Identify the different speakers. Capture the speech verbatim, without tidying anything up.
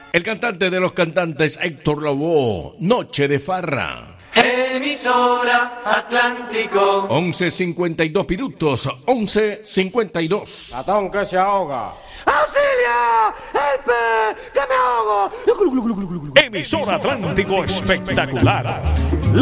Speaker 1: El cantante de los cantantes, Héctor Lavoe, Noche de Farra.
Speaker 2: Emisora Atlántico.
Speaker 1: once cincuenta y dos minutos, once cincuenta y dos.
Speaker 3: Ratón que se ahoga.
Speaker 4: ¡Auxilio! ¡Helpe! ¡Que me ahogo!
Speaker 5: Emisora Atlántico espectacular.